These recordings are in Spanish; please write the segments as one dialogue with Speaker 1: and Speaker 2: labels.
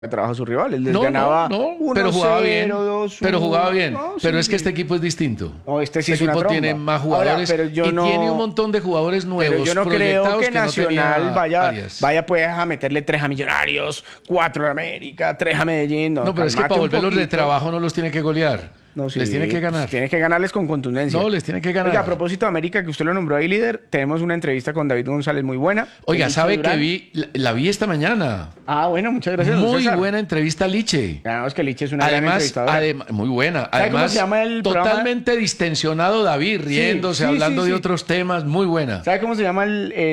Speaker 1: trabajo a sus rivales. Les
Speaker 2: No,
Speaker 1: ganaba
Speaker 2: no,
Speaker 1: 1-0,
Speaker 2: pero jugaba bien.
Speaker 1: 2-1.
Speaker 2: Pero jugaba bien.
Speaker 1: No,
Speaker 2: Pero
Speaker 1: sí,
Speaker 2: es que
Speaker 1: sí.
Speaker 2: este equipo es distinto.
Speaker 1: No, este sí es
Speaker 2: Este
Speaker 1: una
Speaker 2: equipo
Speaker 1: tromba.
Speaker 2: tiene más
Speaker 1: Ahora,
Speaker 2: jugadores
Speaker 1: pero yo
Speaker 2: y
Speaker 1: no,
Speaker 2: tiene un montón de jugadores
Speaker 1: pero
Speaker 2: nuevos,
Speaker 1: yo no creo
Speaker 2: proyectados
Speaker 1: que
Speaker 2: que no tenía
Speaker 1: Nacional
Speaker 2: Arias.
Speaker 1: vaya pues a meterle 3 a Millonarios, 4 a América, 3 a Medellín. No,
Speaker 2: No, pero es que
Speaker 1: cálmate
Speaker 2: para
Speaker 1: un
Speaker 2: volverlos de
Speaker 1: poquito.
Speaker 2: trabajo no los tiene que golear.
Speaker 1: No, sí,
Speaker 2: Les tiene que
Speaker 1: pues,
Speaker 2: ganar.
Speaker 1: tienes que ganarles con contundencia.
Speaker 2: No, les tiene que ganar.
Speaker 1: Oiga, a propósito de América, que usted lo nombró ahí líder, tenemos una entrevista con David González muy buena.
Speaker 2: Oiga,
Speaker 1: Liche
Speaker 2: ¿sabe
Speaker 1: Durán.
Speaker 2: que la vi esta mañana?
Speaker 1: Ah, bueno, muchas gracias. don
Speaker 2: Muy
Speaker 1: César.
Speaker 2: buena entrevista a Liche.
Speaker 1: Ya, no, es que Liche es una gran
Speaker 2: Además,
Speaker 1: entrevistadora.
Speaker 2: muy buena.
Speaker 1: ¿Sabe cómo
Speaker 2: Además,
Speaker 1: se llama el programa?
Speaker 2: totalmente distensionado David, riéndose,
Speaker 1: sí,
Speaker 2: hablando
Speaker 1: sí,
Speaker 2: de
Speaker 1: sí.
Speaker 2: otros temas. Muy buena.
Speaker 1: ¿Sabe cómo se llama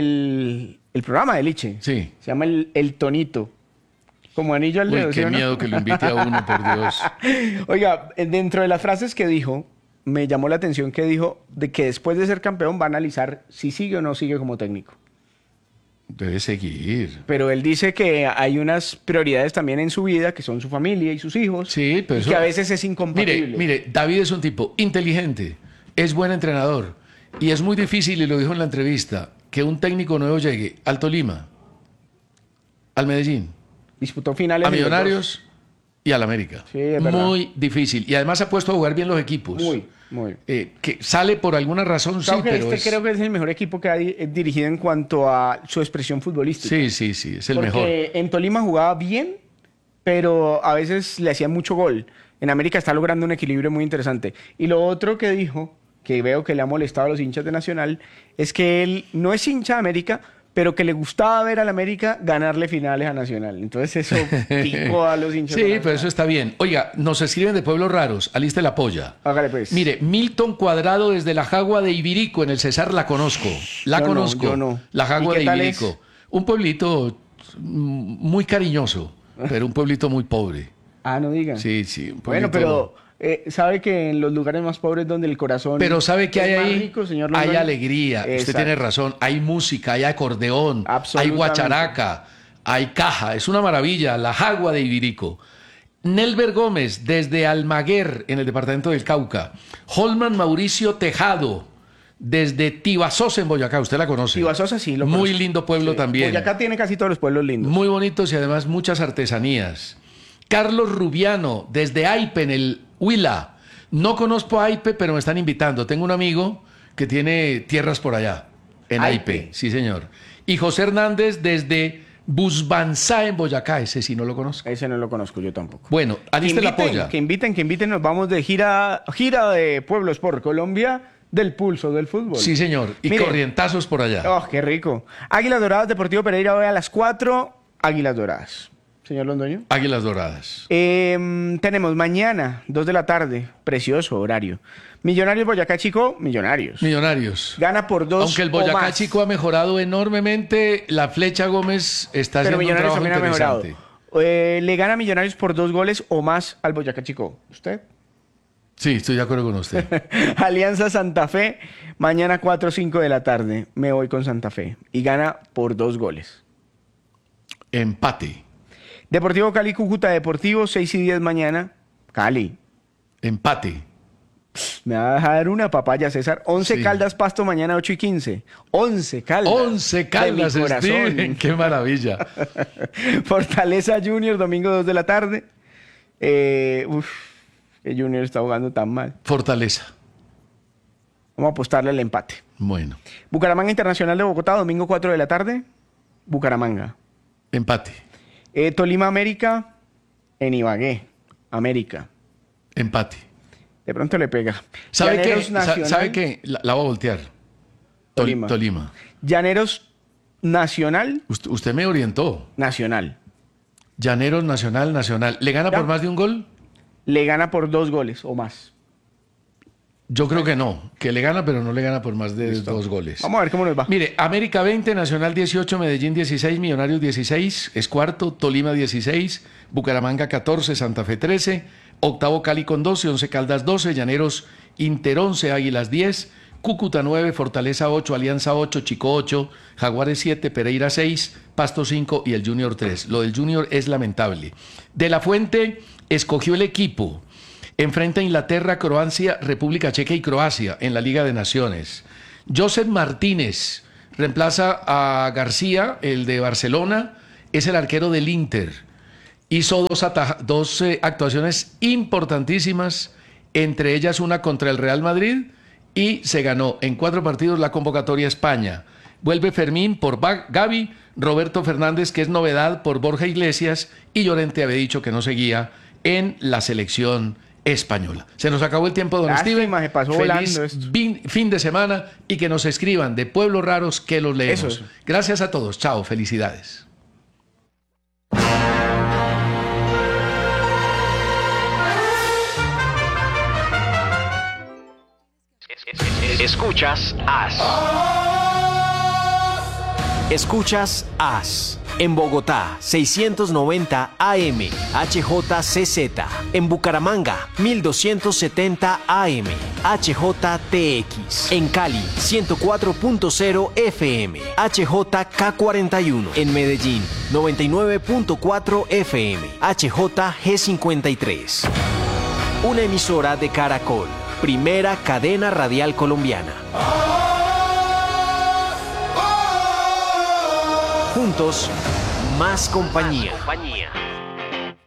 Speaker 1: el programa de Liche?
Speaker 2: Sí.
Speaker 1: Se llama el Tonito. Como anillo al
Speaker 2: Uy,
Speaker 1: dedo, ¿sí
Speaker 2: qué
Speaker 1: o no?
Speaker 2: miedo que lo invite a uno, por Dios.
Speaker 1: Oiga, dentro de las frases que dijo, me llamó la atención que dijo de que después de ser campeón va a analizar si sigue o no sigue como técnico.
Speaker 2: Debe seguir.
Speaker 1: Pero él dice que hay unas prioridades también en su vida, que son su familia y sus hijos,
Speaker 2: Sí, pero
Speaker 1: y
Speaker 2: eso...
Speaker 1: que a veces es incompatible.
Speaker 2: Mire, David es un tipo inteligente, es buen entrenador, y es muy difícil, y lo dijo en la entrevista, que un técnico nuevo llegue al Tolima, al Medellín,
Speaker 1: Disputó finales
Speaker 2: a
Speaker 1: en los
Speaker 2: Millonarios y al América.
Speaker 1: Sí, es verdad.
Speaker 2: Muy difícil. Y además ha puesto a jugar bien los equipos.
Speaker 1: dos. Muy.
Speaker 2: Que sale por alguna razón, sí,
Speaker 1: Claro que
Speaker 2: pero
Speaker 1: creo que es el mejor equipo que ha dirigido en cuanto a su expresión futbolística.
Speaker 2: Sí, es el
Speaker 1: Porque
Speaker 2: mejor.
Speaker 1: en Tolima jugaba bien, pero a veces le hacía mucho gol. En América está logrando un equilibrio muy interesante. Y lo otro que dijo, que veo que le ha molestado a los hinchas de Nacional, es que él no es hincha de América, pero que le gustaba ver al América ganarle finales a Nacional. Entonces eso picó a los hinchas de
Speaker 2: Sí,
Speaker 1: Nacional.
Speaker 2: pero eso está bien. Oiga, nos escriben de pueblos raros. Aliste la polla.
Speaker 1: Hágale pues.
Speaker 2: Mire, Milton Cuadrado desde la Jagua de Ibirico, en el Cesar, la conozco. La
Speaker 1: Yo no,
Speaker 2: conozco.
Speaker 1: yo no.
Speaker 2: La Jagua
Speaker 1: ¿Y
Speaker 2: de
Speaker 1: qué tal
Speaker 2: Ibirico.
Speaker 1: es?
Speaker 2: Un pueblito muy cariñoso, pero un pueblito muy pobre.
Speaker 1: Ah, no digan.
Speaker 2: Sí, un
Speaker 1: Bueno,
Speaker 2: pueblito...
Speaker 1: pero sabe que en los lugares más pobres donde el corazón
Speaker 2: Pero ¿sabe qué hay
Speaker 1: es más
Speaker 2: ahí?
Speaker 1: rico, señor
Speaker 2: Hay
Speaker 1: Londoño?
Speaker 2: alegría, usted
Speaker 1: Exacto.
Speaker 2: tiene razón. Hay música, hay acordeón, hay
Speaker 1: Absolutamente.
Speaker 2: guacharaca, hay caja. Es una maravilla, la Jagua de Ibirico. Nelber Gómez, desde Almaguer, en el departamento del Cauca. Holman Mauricio Tejado, desde Tibasosa, en Boyacá. Usted la conoce.
Speaker 1: Tibasosa sí, lo
Speaker 2: Muy
Speaker 1: conozco.
Speaker 2: lindo pueblo
Speaker 1: Sí.
Speaker 2: también.
Speaker 1: Boyacá tiene casi todos los pueblos lindos.
Speaker 2: Muy bonitos y además muchas artesanías. Carlos Rubiano, desde Aipe, en el Huila. No conozco Aipe, pero me están invitando. Tengo un amigo que tiene tierras por allá, en
Speaker 1: Aipe.
Speaker 2: Aipe. Sí, señor. Y José Hernández, desde Busbanzá, en Boyacá. Ese sí no lo conozco.
Speaker 1: Ese no lo conozco yo tampoco.
Speaker 2: Bueno, aliste la polla.
Speaker 1: Que inviten, nos vamos de gira de pueblos por Colombia del pulso del fútbol.
Speaker 2: Sí, señor. Y
Speaker 1: Mire.
Speaker 2: corrientazos por allá.
Speaker 1: Oh, qué rico. Águilas Doradas, Deportivo Pereira hoy a las 4. Águilas Doradas. Señor Londoño.
Speaker 2: Águilas Doradas.
Speaker 1: Tenemos mañana, 2 de la tarde, precioso horario. Millonarios Boyacá Chico, Millonarios.
Speaker 2: Millonarios.
Speaker 1: Gana por 2
Speaker 2: Aunque el
Speaker 1: o
Speaker 2: Boyacá
Speaker 1: más.
Speaker 2: Chico ha mejorado enormemente, la Flecha Gómez está
Speaker 1: Pero
Speaker 2: haciendo un
Speaker 1: Millonarios
Speaker 2: trabajo
Speaker 1: también ha mejorado.
Speaker 2: interesante.
Speaker 1: Le gana Millonarios por 2 goles o más al Boyacá Chico. ¿Usted?
Speaker 2: Sí, estoy de acuerdo con usted.
Speaker 1: Alianza Santa Fe, mañana 4 o 5 de la tarde. Me voy con Santa Fe. Y gana por 2 goles.
Speaker 2: Empate.
Speaker 1: Deportivo Cali, Cúcuta Deportivo, 6 y 10 mañana. Cali.
Speaker 2: Empate.
Speaker 1: Me va a dejar una papaya, César. 11
Speaker 2: Sí.
Speaker 1: Caldas, Pasto, mañana 8 y 15. 11 Caldas.
Speaker 2: 11 Caldas,
Speaker 1: de mi corazón.
Speaker 2: Steven. Qué maravilla.
Speaker 1: Fortaleza Junior, domingo 2 de la tarde. Que Junior está jugando tan mal.
Speaker 2: Fortaleza.
Speaker 1: Vamos a apostarle al empate.
Speaker 2: Bueno.
Speaker 1: Bucaramanga Internacional de Bogotá, domingo 4 de la tarde. Bucaramanga.
Speaker 2: Empate.
Speaker 1: Tolima América en Ibagué. América.
Speaker 2: Empate.
Speaker 1: De pronto le pega.
Speaker 2: ¿Sabe qué?
Speaker 1: Llaneros Nacional.
Speaker 2: ¿Sabe qué? La voy a voltear.
Speaker 1: Tolima.
Speaker 2: Tolima.
Speaker 1: Llaneros Nacional.
Speaker 2: Usted me orientó.
Speaker 1: Nacional.
Speaker 2: Llaneros Nacional. ¿Le gana
Speaker 1: Ya.
Speaker 2: por más de un gol?
Speaker 1: Le gana por 2 goles o más.
Speaker 2: Yo creo que no. Que le gana, pero no le gana por más de 2 goles.
Speaker 1: Vamos a ver cómo nos va.
Speaker 2: Mire, América 20, Nacional 18, Medellín 16, Millonarios 16, es cuarto, Tolima 16, Bucaramanga 14, Santa Fe 13, octavo Cali con 12, 11 Caldas 12, Llaneros Inter 11, Águilas 10, Cúcuta 9, Fortaleza 8, Alianza 8, Chico 8, Jaguares 7, Pereira 6, Pasto 5 y el Junior 3. Lo del Junior es lamentable. De la Fuente escogió el equipo. Enfrenta a Inglaterra, Croacia, República Checa y Croacia en la Liga de Naciones. Josep Martínez reemplaza a García, el de Barcelona, es el arquero del Inter. hizo dos actuaciones importantísimas, entre ellas una contra el Real Madrid, y se ganó en 4 partidos la convocatoria a España. Vuelve Fermín por Gavi, Roberto Fernández, que es novedad, por Borja Iglesias, y Llorente había dicho que no seguía en la selección española. Se nos acabó el tiempo, don Steven.
Speaker 1: Se pasó
Speaker 2: Feliz
Speaker 1: volando esto.
Speaker 2: fin de semana, y que nos escriban de pueblos raros que los leemos.
Speaker 1: Eso.
Speaker 2: Gracias a todos. Chao, felicidades.
Speaker 3: Escuchas AS. Escuchas AS. En Bogotá, 690 AM, HJCZ. En Bucaramanga, 1270 AM, HJTX. En Cali, 104.0 FM, HJK41. En Medellín, 99.4 FM, HJG53. Una emisora de Caracol, primera cadena radial colombiana. Juntos, más compañía.